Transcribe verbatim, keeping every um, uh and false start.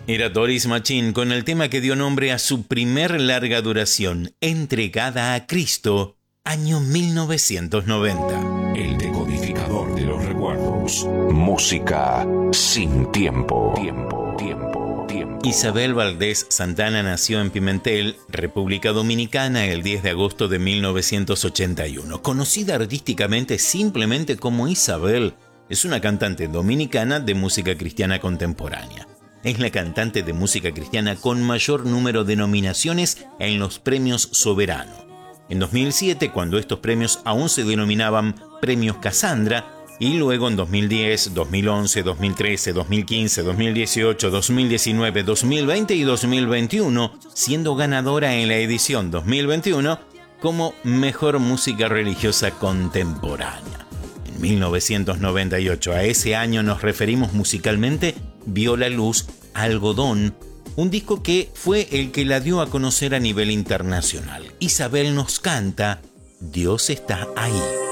Era Doris Machín con el tema que dio nombre a su primer larga duración, Entregada a Cristo, año mil novecientos noventa. El decodificador de los recuerdos. Música sin tiempo. Tiempo, tiempo, tiempo. Isabel Valdés Santana nació en Pimentel, República Dominicana, el diez de agosto de mil novecientos ochenta y uno. Conocida artísticamente simplemente como Isabel, es una cantante dominicana de música cristiana contemporánea. Es la cantante de música cristiana con mayor número de nominaciones en los premios Soberano. En dos mil siete, cuando estos premios aún se denominaban Premios Cassandra, y luego en dos mil diez, dos mil once, dos mil trece, dos mil quince, dos mil dieciocho, dos mil diecinueve, dos mil veinte y dos mil veintiuno, siendo ganadora en la edición dos mil veintiuno como Mejor Música Religiosa Contemporánea. En mil novecientos noventa y ocho, a ese año nos referimos musicalmente, vio la luz Algodón, un disco que fue el que la dio a conocer a nivel internacional. Isabel nos canta Dios está ahí.